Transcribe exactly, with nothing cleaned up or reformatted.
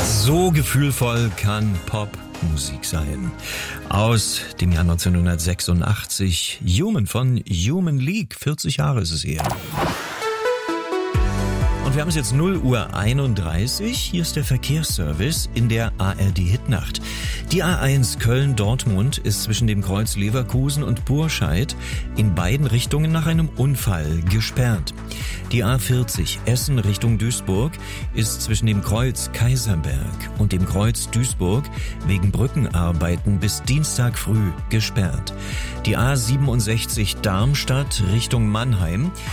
So gefühlvoll kann Popmusik sein. Aus dem Jahr neunzehnhundertsechsundachtzig. Human von Human League. vierzig Jahre ist es her. Und wir haben es jetzt null Uhr einunddreißig. Hier ist der Verkehrsservice in der A R D-Hitnacht. Die A eins Köln-Dortmund ist zwischen dem Kreuz Leverkusen und Burscheid in beiden Richtungen nach einem Unfall gesperrt. Die A vierzig Essen Richtung Duisburg ist zwischen dem Kreuz Kaiserberg und dem Kreuz Duisburg wegen Brückenarbeiten bis Dienstag früh gesperrt. Die A siebenundsechzig Darmstadt Richtung Mannheim